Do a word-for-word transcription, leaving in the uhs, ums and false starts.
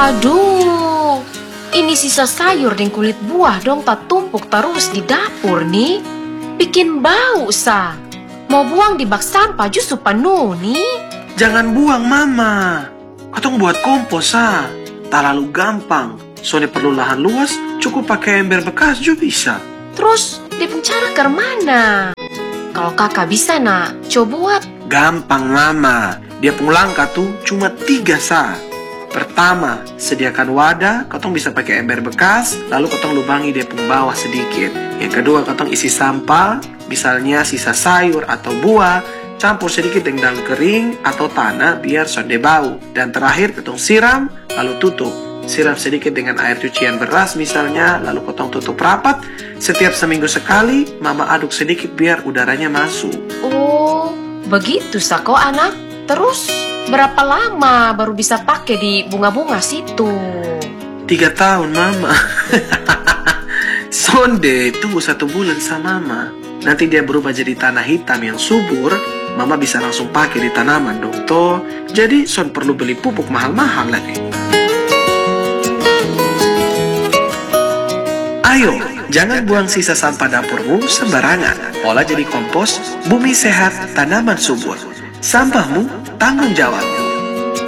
Aduh, ini sisa sayur dan kulit buah dong tak tumpuk terus di dapur nih. Bikin bau sa. Mau buang di bak sampah justru penuh nih. Jangan buang mama. Katong buat kompos ah. Tak lalu gampang. Soalnya perlu lahan luas, cukup pakai ember bekas juga bisa. Terus dia pun cara ke mana? Kalau kakak bisa nak, coba buat. Gampang mama. Dia pun langkah tuh cuma tiga sa. Pertama, sediakan wadah, kotong bisa pakai ember bekas, lalu kotong lubangi dia pun bawah sedikit. Yang kedua, kotong isi sampah, misalnya sisa sayur atau buah, campur sedikit dengan daun kering atau tanah biar sonde bau. Dan terakhir, kotong siram, lalu tutup. Siram sedikit dengan air cucian beras misalnya, lalu kotong tutup rapat. Setiap seminggu sekali, mama aduk sedikit biar udaranya masuk. Oh, begitu sako anak. Terus berapa lama baru bisa pakai di bunga-bunga situ? Tiga tahun mama. Sonde tunggu satu bulan sama mama. Nanti dia berubah jadi tanah hitam yang subur. Mama bisa langsung pakai di tanaman dong toh. Jadi son perlu beli pupuk mahal-mahal lagi. Ayo, jangan buang sisa sampah dapurmu sembarangan. Olah jadi kompos, bumi sehat, tanaman subur. Sampahmu tanggung jawab.